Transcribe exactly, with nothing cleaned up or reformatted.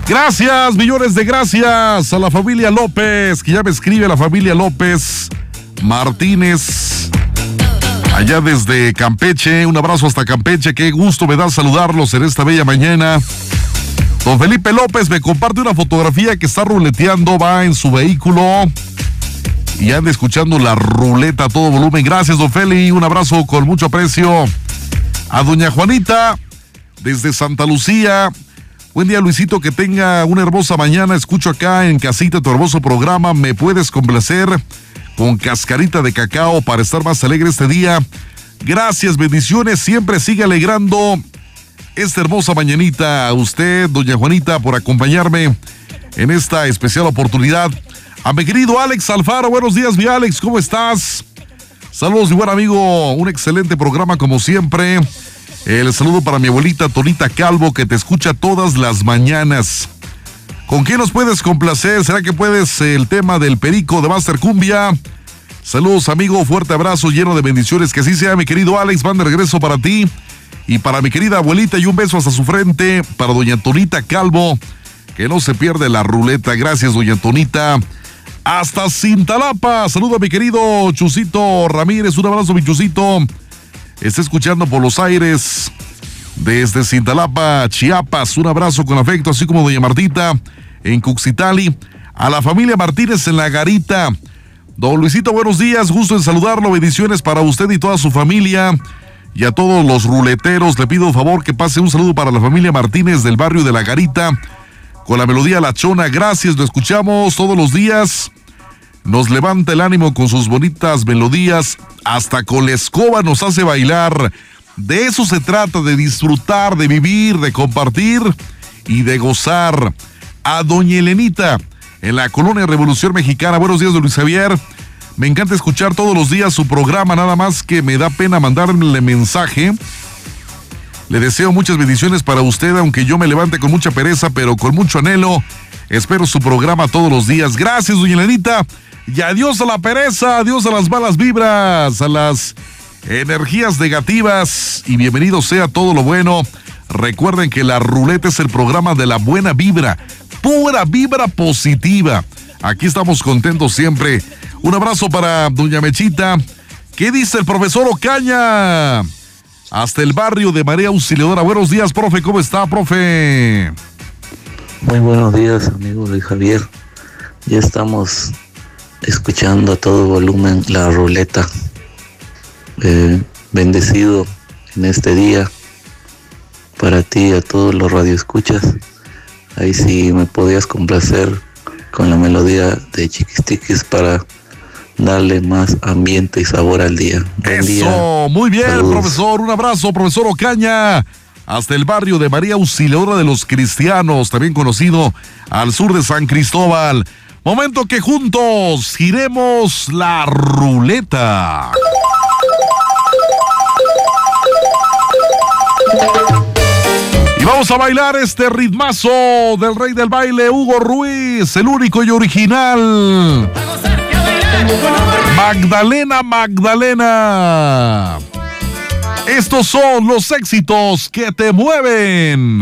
Gracias, millones de gracias a la familia López, que ya me escribe la familia López Martínez, allá desde Campeche. Un abrazo hasta Campeche, qué gusto me da saludarlos en esta bella mañana. Don Felipe López me comparte una fotografía que está ruleteando, va en su vehículo y anda escuchando la ruleta a todo volumen. Gracias, don Feli, un abrazo con mucho aprecio. A doña Juanita, desde Santa Lucía. Buen día, Luisito, que tenga una hermosa mañana. Escucho acá en casita tu hermoso programa. ¿Me puedes complacer con cascarita de cacao para estar más alegre este día? Gracias, bendiciones, siempre sigue alegrando esta hermosa mañanita. A usted, doña Juanita, por acompañarme en esta especial oportunidad. A mi querido Alex Alfaro, buenos días, mi Alex, ¿cómo estás? Saludos, mi buen amigo, un excelente programa como siempre. El saludo para mi abuelita Tonita Calvo, que te escucha todas las mañanas. ¿Con qué nos puedes complacer? ¿Será que puedes el tema del perico de Master Cumbia? Saludos, amigo, fuerte abrazo, lleno de bendiciones, que así sea, mi querido Alex, van de regreso para ti. Y para mi querida abuelita, y un beso hasta su frente, para doña Tonita Calvo, que no se pierde la ruleta. Gracias, doña Tonita. Hasta Cintalapa, saludo a mi querido Chusito Ramírez, un abrazo, mi Chusito. Está escuchando por los aires desde Cintalapa, Chiapas, un abrazo con afecto, así como doña Martita en Cuxitali. A la familia Martínez en La Garita. Don Luisito, buenos días, gusto en saludarlo, bendiciones para usted y toda su familia. Y a todos los ruleteros, le pido un favor que pase un saludo para la familia Martínez del barrio de La Garita, con la melodía La Chona. Gracias, lo escuchamos todos los días. Nos levanta el ánimo con sus bonitas melodías, hasta con la escoba nos hace bailar. De eso se trata, de disfrutar, de vivir, de compartir y de gozar. A doña Elenita, en la colonia Revolución Mexicana, buenos días, don Luis Javier. Me encanta escuchar todos los días su programa, nada más que me da pena mandarle mensaje. Le deseo muchas bendiciones para usted, aunque yo me levante con mucha pereza, pero con mucho anhelo. Espero su programa todos los días. Gracias, doña Elenita. Y adiós a la pereza, adiós a las malas vibras, a las energías negativas. Y bienvenido sea todo lo bueno. Recuerden que la ruleta es el programa de la buena vibra, pura vibra positiva. Aquí estamos contentos siempre. Un abrazo para doña Mechita. ¿Qué dice el profesor Ocaña? Hasta el barrio de María Auxiliadora. Buenos días, profe. ¿Cómo está, profe? Muy buenos días, amigo Luis Javier. Ya estamos escuchando a todo volumen la ruleta. Eh, bendecido en este día para ti y a todos los radioescuchas. Ahí sí me podías complacer con la melodía de Chiquistiquis para darle más ambiente y sabor al día. Buen Eso, día. Muy bien, Saludos. profesor. Un abrazo, profesor Ocaña. Hasta el barrio de María Auxiliadora de los Cristianos, también conocido al sur de San Cristóbal. Momento que juntos giremos la ruleta. Y vamos a bailar este ritmazo del rey del baile, Hugo Ruiz, el único y original. Magdalena, Magdalena. Estos son los éxitos que te mueven.